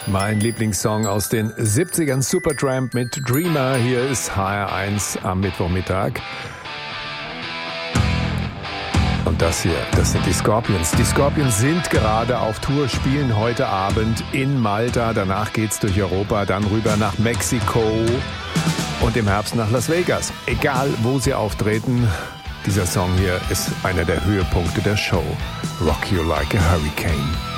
Mein Lieblingssong aus den 70ern, Supertramp mit Dreamer. Hier ist HR1 am Mittwochmittag. Und das hier, das sind die Scorpions. Die Scorpions sind gerade auf Tour, spielen heute Abend in Malta. Danach geht's durch Europa, dann rüber nach Mexiko und im Herbst nach Las Vegas. Egal, wo sie auftreten, dieser Song hier ist einer der Höhepunkte der Show. Rock You Like a Hurricane.